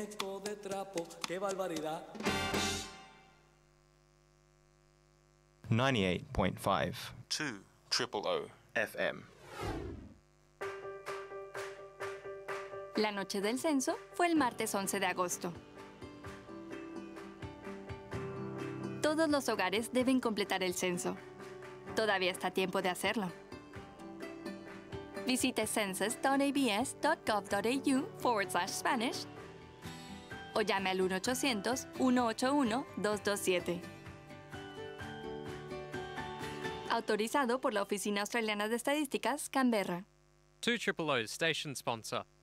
De trapo, qué barbaridad. 98.5 2 Triple O FM. La noche del censo fue el martes 11 de agosto. Todos los hogares deben completar el censo. Todavía está a tiempo de hacerlo. Visite census.abs.gov.au/Spanish o llame al 1-800-181-227. Autorizado por la Oficina Australiana de Estadísticas, Canberra. 2 Triple O's station sponsor.